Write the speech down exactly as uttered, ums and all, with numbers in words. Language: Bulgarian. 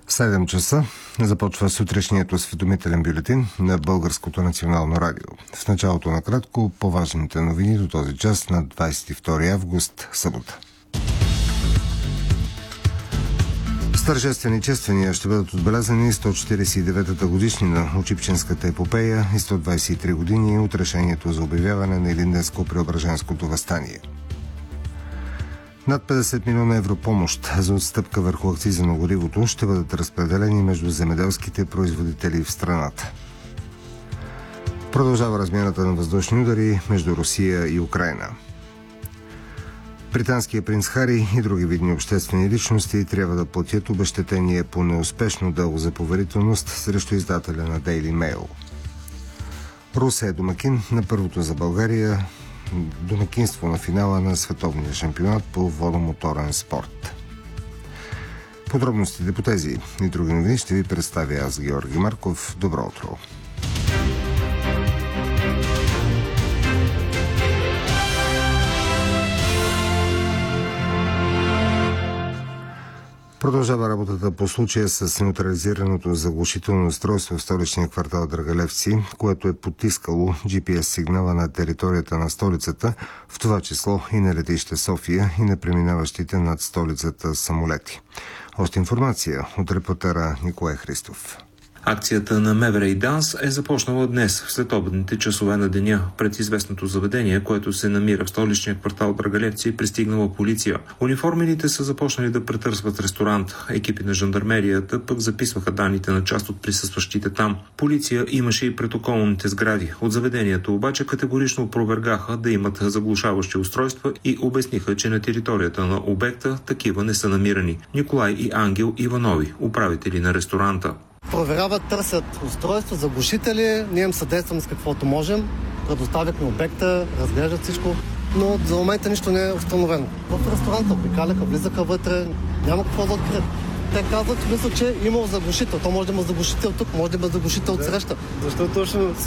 В седем часа започва сутрешният осведомителен бюлетин на Българското национално радио. В началото на кратко по важните новини до този час на двадесет и втори август, събота. С тържествени чествания ще бъдат отбелязани сто четиридесет и деветата годишнина от Шипченската епопея и сто двадесет и три години от решението за обявяване на Илинденско-Преображенското въстание. Над петдесет милиона евро помощ за отстъпка върху акциза на горивото ще бъдат разпределени между земеделските производители в страната. Продължава размяната на въздушни удари между Русия и Украйна. Британският принц Хари и други видни обществени личности трябва да платят обезщетение по неуспешно дело за поверителност срещу издателя на Daily Mail. Русе е домакин на първото за България домакинство на финала на световния шампионат по водомоторен спорт. Подробностите по тези и други новини ще ви представя аз, Георги Марков. Добро утро! Продължава работата по случая с неутрализираното заглушително устройство в столичния квартал Драгалевци, което е потискало джи пи ес сигнала на територията на столицата, в това число и на летище София и на преминаващите над столицата самолети. Още информация от репортера Николай Христов. Акцията на МВР и ДАНС е започнала днес, в следобедните часове на деня. Пред известното заведение, което се намира в столичния квартал Драгалевци, е пристигнала полиция. Униформените са започнали да претърсват ресторант. Екипи на жандармерията пък записваха данните на част от присъстващите там. Полиция имаше и пред околните сгради. От заведението обаче категорично опровергаха да имат заглушаващи устройства и обясниха, че на територията на обекта такива не са намирани. Николай и Ангел Иванови, управители на ресторанта. Проверяват, търсят устройства, заглушители, ние им съдействаме с каквото можем, предоставяхме обекта, разглеждат всичко, но за момента нищо не е установено. В ресторанта обикаляха, влизаха вътре, няма какво да открият. Те казват, мисля, че имал заглушител. То може да има заглушител тук, може да има заглушител от среща. Защо точно